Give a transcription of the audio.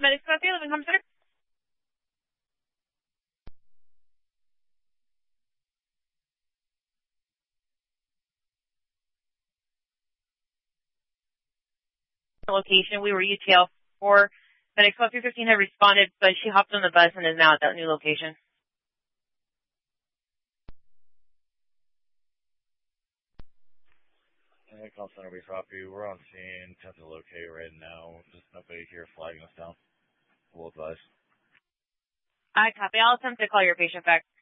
Medics Coffee, Living Home Center. Location, we were UTL 4. Medics 315 had responded, but she hopped on the bus and is now at that new location. Hey, call center, we copy. We're on scene, attempt to locate right now. Just nobody here flagging us down. We'll advise. I copy. I'll attempt to call your patient back.